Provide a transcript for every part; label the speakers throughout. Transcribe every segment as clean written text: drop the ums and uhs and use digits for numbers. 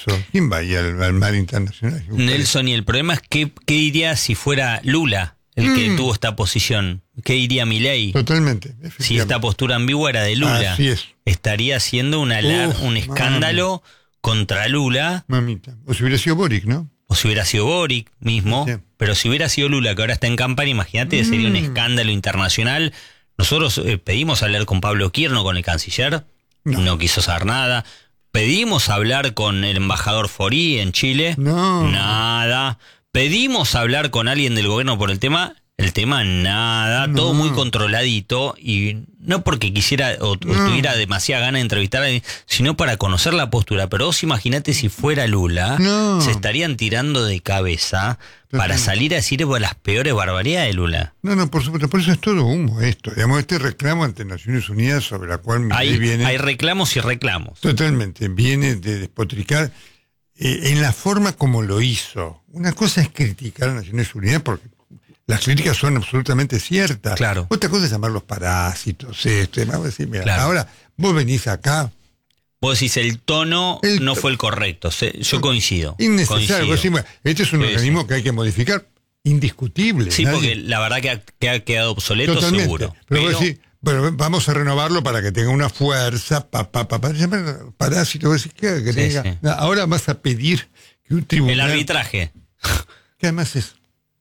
Speaker 1: eso. ¿Quién va ahí al mar internacional?
Speaker 2: Nelson, y el problema es qué diría si fuera Lula el que tuvo esta posición. ¿Qué diría Milei?
Speaker 1: Totalmente.
Speaker 2: Si esta postura ambigua era de Lula.
Speaker 1: Así es.
Speaker 2: Estaría haciendo un escándalo contra Lula.
Speaker 1: Mamita. O si hubiera sido Boric, ¿no?
Speaker 2: O si hubiera sido Boric mismo. Sí. Pero si hubiera sido Lula, que ahora está en campaña, imagínate, sería un escándalo internacional. Nosotros pedimos hablar con Pablo Quirno, con el canciller. No quiso saber nada. Pedimos hablar con el embajador Forí en Chile. Nada. Pedimos hablar con alguien del gobierno por el tema nada, todo muy controladito, y no porque quisiera o tuviera demasiada gana de entrevistar a alguien, sino para conocer la postura. Pero vos imaginate si fuera Lula, se estarían tirando de cabeza para salir a decir las peores barbaridades de Lula.
Speaker 1: No, por supuesto, por eso es todo humo esto. Digamos, este reclamo ante Naciones Unidas sobre la cual Milei viene...
Speaker 2: Hay reclamos y reclamos.
Speaker 1: Totalmente, viene de despotricar en la forma como lo hizo. Una cosa es criticar a Naciones Unidas porque las críticas son absolutamente ciertas.
Speaker 2: Claro.
Speaker 1: Otra cosa es llamarlos parásitos, decir, mira, ahora vos venís acá.
Speaker 2: Vos decís el tono no fue el correcto. Yo coincido.
Speaker 1: Innecesario. Vos decís, este es un organismo que hay que modificar. Indiscutible.
Speaker 2: Sí, porque la verdad que ha quedado obsoleto. Totalmente. Seguro.
Speaker 1: Pero vos decís, bueno, vamos a renovarlo para que tenga una fuerza. Parásito. Vos decís, que tenga. Sí. Ahora vas a pedir que un tribunal...
Speaker 2: El arbitraje.
Speaker 1: ¿Qué además es?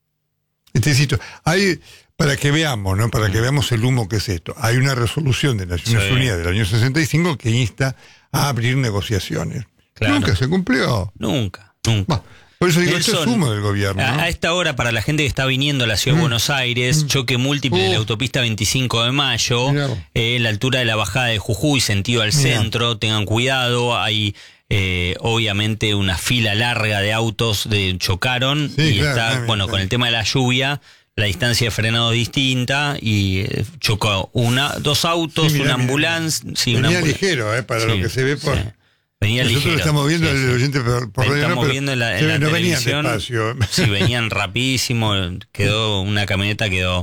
Speaker 1: Hay, para que veamos, ¿no? Para que veamos el humo que es esto. Hay una resolución de Naciones Unidas del año 65 que insta a abrir negociaciones. Claro. Nunca se cumplió.
Speaker 2: Nunca.
Speaker 1: Bueno, por eso digo, esto es humo del gobierno, ¿no?
Speaker 2: A esta hora, para la gente que está viniendo a la ciudad de Buenos Aires, choque múltiple en la autopista 25 de Mayo, la altura de la bajada de Jujuy, sentido al centro, tengan cuidado, hay... obviamente una fila larga de autos chocaron y está, con el tema de la lluvia, la distancia de frenado es distinta y chocó dos autos, una ambulancia.
Speaker 1: Venía ligero, para lo que se ve por...
Speaker 2: Venía
Speaker 1: nosotros
Speaker 2: ligero.
Speaker 1: Estamos viendo el oyente por
Speaker 2: estamos viendo en la
Speaker 1: no
Speaker 2: televisión.
Speaker 1: Venían despacio.
Speaker 2: Sí, venían rapidísimo. Una camioneta quedó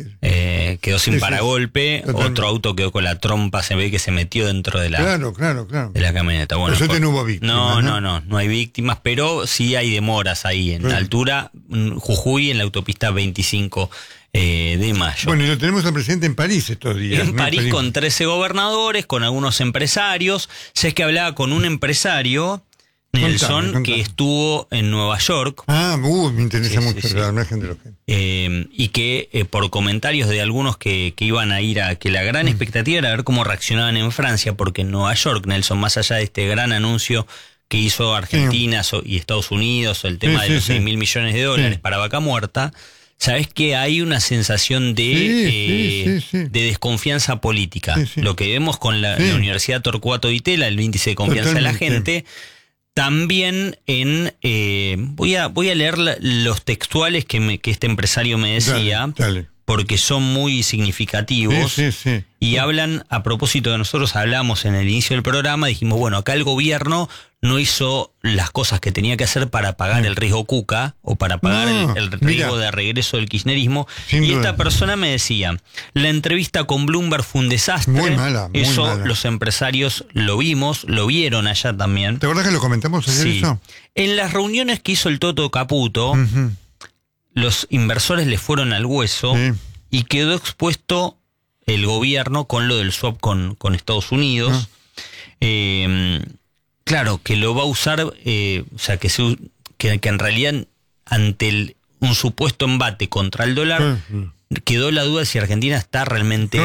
Speaker 2: sin paragolpe. Totalmente. Otro auto quedó con la trompa, se ve que se metió dentro de la de la camioneta. Bueno,
Speaker 1: no hubo víctimas.
Speaker 2: No hay víctimas, pero sí hay demoras ahí en la altura Jujuy, en la autopista 25 de Mayo.
Speaker 1: Bueno, y lo tenemos al presidente en París estos días.
Speaker 2: En París con 13 gobernadores, con algunos empresarios. Sé que hablaba con un empresario, Nelson, contame. Que estuvo en Nueva York.
Speaker 1: Me interesa mucho la imagen de los que...
Speaker 2: y que por comentarios de algunos que iban a ir que la gran expectativa era ver cómo reaccionaban en Francia, porque en Nueva York, Nelson, más allá de este gran anuncio que hizo Argentina y Estados Unidos, el tema de los 6.000 millones de dólares para Vaca Muerta, sabes que hay una sensación de desconfianza política. Lo que vemos con la Universidad Torcuato Di Tella, el índice de confianza de la gente. También voy a leer los textuales que este empresario me decía, porque son muy significativos y hablan, a propósito de nosotros hablamos en el inicio del programa, dijimos, bueno, acá el gobierno no hizo las cosas que tenía que hacer para pagar el riesgo Cuca o para pagar el riesgo de regreso del kirchnerismo. Y esta persona me decía, la entrevista con Bloomberg fue un desastre.
Speaker 1: Muy mala.
Speaker 2: Los empresarios lo vieron allá también.
Speaker 1: ¿Te acuerdas que lo comentamos ayer eso?
Speaker 2: En las reuniones que hizo el Toto Caputo, los inversores le fueron al hueso y quedó expuesto el gobierno con lo del swap con Estados Unidos. Claro, que lo va a usar, o sea, que en realidad ante un supuesto embate contra el dólar, quedó la duda de si Argentina está realmente,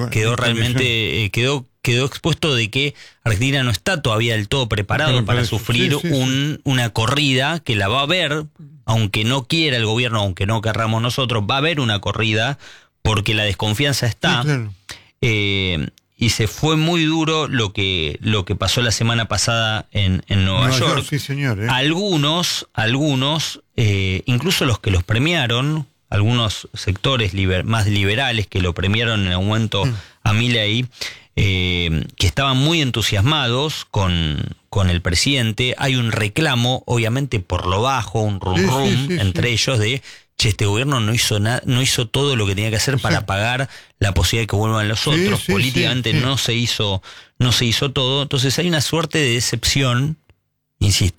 Speaker 2: quedó expuesto de que Argentina no está todavía del todo preparado para sufrir una corrida que la va a haber, aunque no quiera el gobierno, aunque no querramos nosotros, va a haber una corrida porque la desconfianza está. Y se fue muy duro lo que pasó la semana pasada en Nueva York.
Speaker 1: Sí, señor,
Speaker 2: Algunos, incluso los que los premiaron, algunos sectores más liberales que lo premiaron en aumento a Milei, que estaban muy entusiasmados con el presidente. Hay un reclamo, obviamente por lo bajo, un rum entre ellos de... este gobierno no hizo todo lo que tenía que hacer para pagar la posibilidad de que vuelvan los otros. Políticamente no se hizo todo. Entonces hay una suerte de decepción, insisto,